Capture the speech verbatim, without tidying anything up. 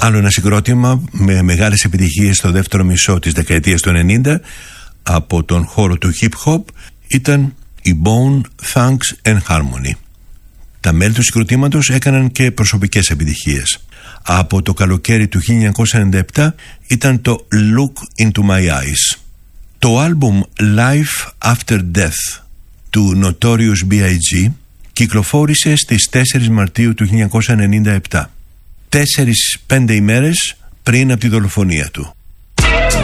Άλλο ένα συγκρότημα με μεγάλες επιτυχίες στο δεύτερο μισό της δεκαετίας του ενενήντα από τον χώρο του hip hop ήταν η Bone Thugs and Harmony. Τα μέλη του συγκροτήματος έκαναν και προσωπικές επιτυχίες. Από το καλοκαίρι του χίλια εννιακόσια ενενήντα επτά ήταν το Look Into My Eyes. Το άλμπουμ Life After Death του Notorious μπι άι τζι κυκλοφόρησε στις τέσσερις Μαρτίου του χίλια εννιακόσια ενενήντα επτά, τέσσερις πέντε ημέρες πριν από τη δολοφονία του.